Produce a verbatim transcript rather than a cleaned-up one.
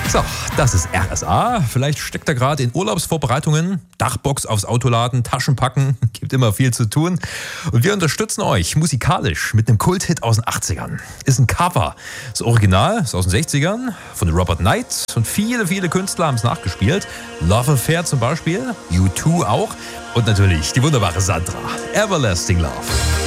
So, das ist R S A. Vielleicht steckt er gerade in Urlaubsvorbereitungen, Dachbox aufs Auto laden, Taschen packen, gibt immer viel zu tun. Und wir unterstützen euch musikalisch mit einem Kulthit aus den achtzigern. Ist ein Cover. Das Original ist aus den sechzigern von Robert Knight und viele, viele Künstler haben es nachgespielt. Love Affair zum Beispiel, U zwei auch und natürlich die wunderbare Sandra. Everlasting Love.